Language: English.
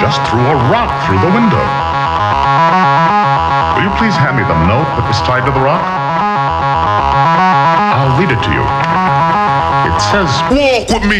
just threw a rock through the window. Will you please hand me the note that was tied to the rock? I'll read it to you. It says, "Walk with me